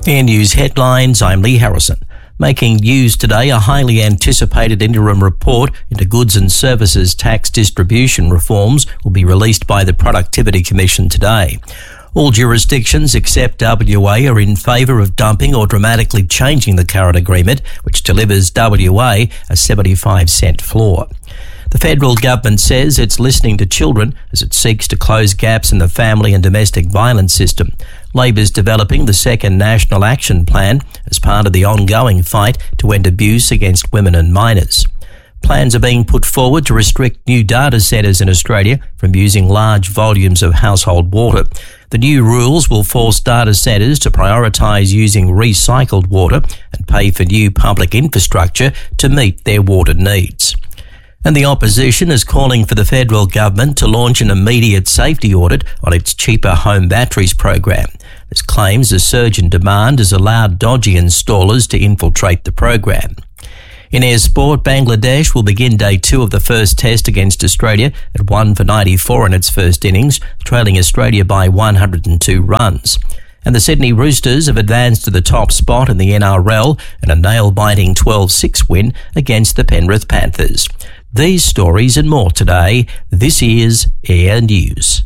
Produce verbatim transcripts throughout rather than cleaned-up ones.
Air News headlines, I'm Lee Harrison. Making news today, a highly anticipated interim report into goods and services tax distribution reforms will be released by the Productivity Commission today. All jurisdictions except W A are in favour of dumping or dramatically changing the current agreement, which delivers W A a seventy-five cent floor. The federal government says it's listening to children as it seeks to close gaps in the family and domestic violence system. Labor's developing the second National Action Plan as part of the ongoing fight to end abuse against women and minors. Plans are being put forward to restrict new data centres in Australia from using large volumes of household water. The new rules will force data centres to prioritise using recycled water and pay for new public infrastructure to meet their water needs. And the opposition is calling for the federal government to launch an immediate safety audit on its cheaper home batteries program. This claims a surge in demand has allowed dodgy installers to infiltrate the program. In air sport, Bangladesh will begin day two of the first test against Australia at one for ninety-four in its first innings, trailing Australia by one hundred two runs. And the Sydney Roosters have advanced to the top spot in the N R L in a nail-biting twelve six win against the Penrith Panthers. These stories and more today. This is Air News.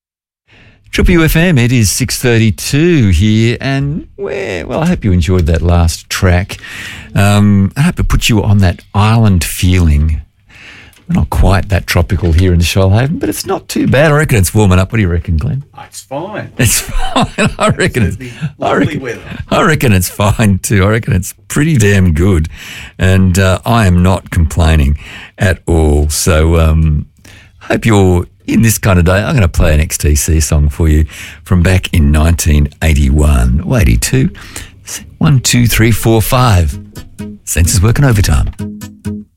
Triple U F M, it is six thirty-two here, and we're, well, I hope you enjoyed that last track. Um, I hope it puts you on that island feeling. We're not quite that tropical here in Shoalhaven, but it's not too bad. I reckon it's warming up. What do you reckon, Glenn? Oh, it's fine. It's fine. I reckon it's, it's I reckon, weather. I reckon it's fine too. I reckon it's pretty damn good, and uh, I am not complaining at all. So um, I hope you're in this kind of day. I'm going to play an X T C song for you from back in nineteen eighty-one or eighty-two. One, two, three, four, five. Senses working overtime.